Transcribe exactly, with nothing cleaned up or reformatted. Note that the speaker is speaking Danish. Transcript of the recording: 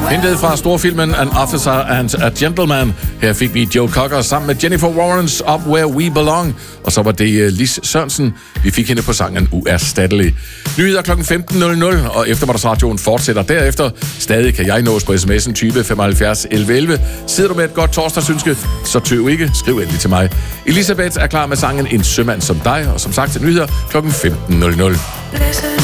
Hentet fra storfilmen An Officer and a Gentleman. Her fik vi Joe Cocker sammen med Jennifer Warnes Up Where We Belong. Og så var det Lis Sørensen. Vi fik hende på sangen Uerstattelig. Nyheder klokken femten nul nul, og eftermiddagsradioen fortsætter derefter. Stadig kan jeg nås på sms'en tyve femoghalvfjerds elleve elleve. Sidder du med et godt torsdagsønske, så tøv ikke. Skriv endelig til mig. Elisabeth er klar med sangen En sømand som dig, og som sagt til nyheder klokken femten nul nul.